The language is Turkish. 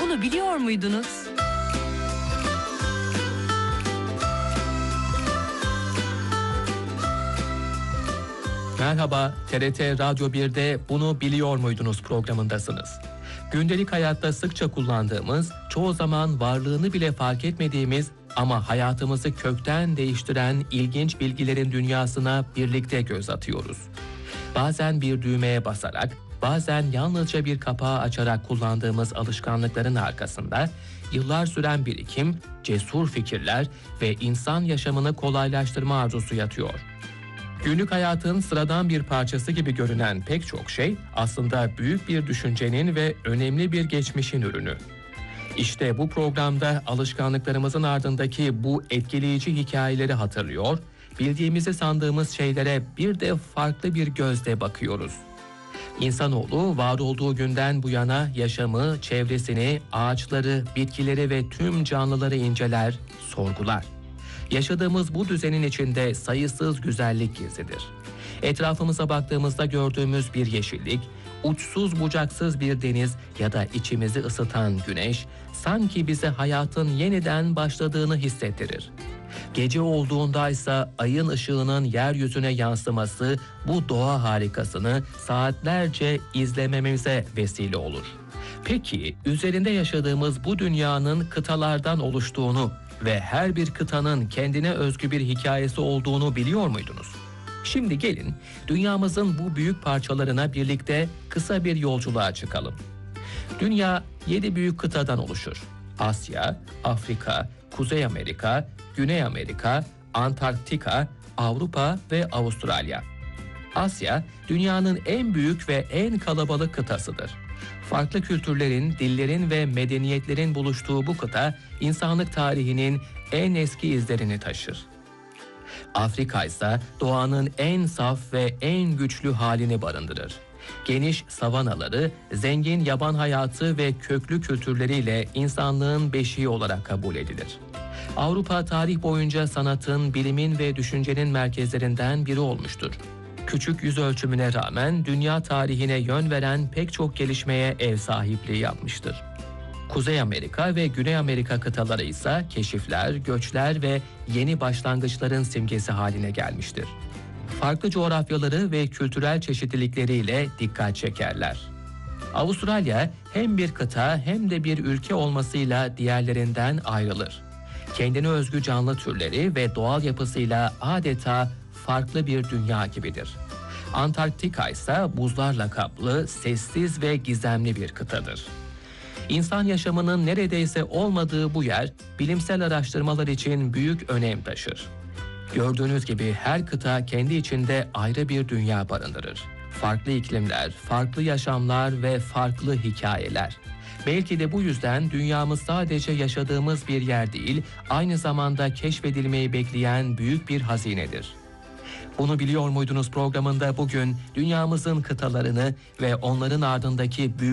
Bunu biliyor muydunuz? Merhaba, TRT Radyo 1'de Bunu Biliyor Muydunuz programındasınız. Gündelik hayatta sıkça kullandığımız, çoğu zaman varlığını bile fark etmediğimiz ama hayatımızı kökten değiştiren ilginç bilgilerin dünyasına birlikte göz atıyoruz. Bazen bir düğmeye basarak, bazen yalnızca bir kapağı açarak kullandığımız alışkanlıkların arkasında yıllar süren birikim, cesur fikirler ve insan yaşamını kolaylaştırma arzusu yatıyor. Günlük hayatın sıradan bir parçası gibi görünen pek çok şey aslında büyük bir düşüncenin ve önemli bir geçmişin ürünü. İşte bu programda alışkanlıklarımızın ardındaki bu etkileyici hikayeleri hatırlıyor, bildiğimizi sandığımız şeylere bir de farklı bir gözle bakıyoruz. İnsanoğlu var olduğu günden bu yana yaşamı, çevresini, ağaçları, bitkileri ve tüm canlıları inceler, sorgular. Yaşadığımız bu düzenin içinde sayısız güzellik gizlidir. Etrafımıza baktığımızda gördüğümüz bir yeşillik, uçsuz bucaksız bir deniz ya da içimizi ısıtan güneş, sanki bize hayatın yeniden başladığını hissettirir. Gece olduğunda ise ayın ışığının yeryüzüne yansıması bu doğa harikasını saatlerce izlememize vesile olur. Peki üzerinde yaşadığımız bu dünyanın kıtalardan oluştuğunu ve her bir kıtanın kendine özgü bir hikayesi olduğunu biliyor muydunuz? Şimdi gelin dünyamızın bu büyük parçalarına birlikte kısa bir yolculuğa çıkalım. Dünya 7 büyük kıtadan oluşur. Asya, Afrika, Kuzey Amerika, Güney Amerika, Antarktika, Avrupa ve Avustralya. Asya, dünyanın en büyük ve en kalabalık kıtasıdır. Farklı kültürlerin, dillerin ve medeniyetlerin buluştuğu bu kıta, insanlık tarihinin en eski izlerini taşır. Afrika ise doğanın en saf ve en güçlü halini barındırır. Geniş savanaları, zengin yaban hayatı ve köklü kültürleriyle insanlığın beşiği olarak kabul edilir. Avrupa tarih boyunca sanatın, bilimin ve düşüncenin merkezlerinden biri olmuştur. Küçük yüz ölçümüne rağmen dünya tarihine yön veren pek çok gelişmeye ev sahipliği yapmıştır. Kuzey Amerika ve Güney Amerika kıtaları ise keşifler, göçler ve yeni başlangıçların simgesi haline gelmiştir. Farklı coğrafyaları ve kültürel çeşitlilikleriyle dikkat çekerler. Avustralya hem bir kıta hem de bir ülke olmasıyla diğerlerinden ayrılır. Kendine özgü canlı türleri ve doğal yapısıyla adeta farklı bir dünya gibidir. Antarktika ise buzlarla kaplı, sessiz ve gizemli bir kıtadır. İnsan yaşamının neredeyse olmadığı bu yer, bilimsel araştırmalar için büyük önem taşır. Gördüğünüz gibi her kıta kendi içinde ayrı bir dünya barındırır. Farklı iklimler, farklı yaşamlar ve farklı hikayeler. Belki de bu yüzden dünyamız sadece yaşadığımız bir yer değil, aynı zamanda keşfedilmeyi bekleyen büyük bir hazinedir. Bunu biliyor muydunuz programında bugün dünyamızın kıtalarını ve onların ardındaki büyük